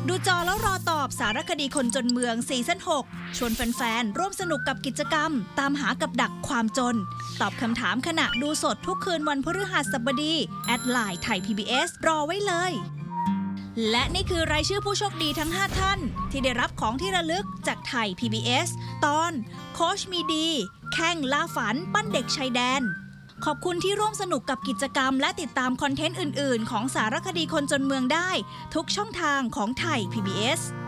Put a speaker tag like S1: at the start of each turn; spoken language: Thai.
S1: ดูจอแล้วรอตอบสารคดีคนจนเมืองซีซั่น 6 ชวนแฟนๆร่วมสนุกกับกิจกรรมตามหากับดักความจนตอบคำถามขณะดูสดทุกคืนวันพฤหัสบดีแอดไลน์ไทย PBS รอไว้เลยและนี่คือรายชื่อผู้โชคดีทั้ง 5 ท่านที่ได้รับของที่ระลึกจากไทย PBS ตอนโค้ชมีดีแข่งล่าฝันปั้นเด็กชายแดนขอบคุณที่ร่วมสนุกกับกิจกรรมและติดตามคอนเทนต์อื่นๆของสารคดีคนจนเมืองได้ทุกช่องทางของไทย PBS